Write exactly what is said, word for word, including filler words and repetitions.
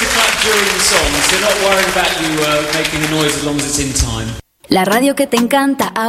to clap during the songs. They're not worried about you uh, making a noise as long as it's in time. La radio que te encanta